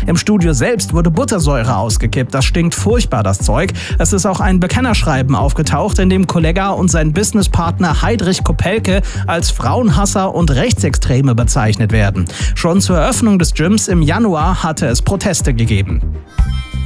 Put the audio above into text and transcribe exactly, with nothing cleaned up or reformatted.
Im Studio selbst wurde Buttersäure ausgekippt. Das stinkt furchtbar, das Zeug. Es ist auch ein Bekennerschreiben aufgetaucht, in dem Kollega und sein Businesspartner Heidrich Kopelke als Frauenhasser und Rechtsextreme bezeichnet werden. Schon zur Eröffnung des Gyms im Januar hatte es Proteste gegeben.